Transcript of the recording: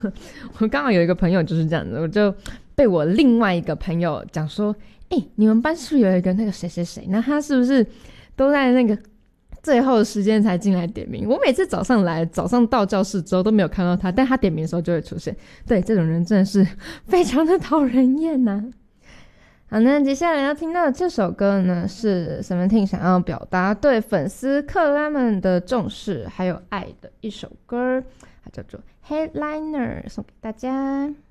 我刚好有一个朋友就是这样子，我就被我另外一个朋友讲说，你们班是不是有一个那个谁谁谁？那他是不是都在那个最后的时间才进来点名？我每次早上到教室之后都没有看到他，但他点名的时候就会出现。对，这种人真的是非常的讨人厌呐。好，那接下来要听到的这首歌呢，是 Seventeen 想要表达对粉丝克拉们的重视还有爱的一首歌，它叫做 Headliner， 送给大家。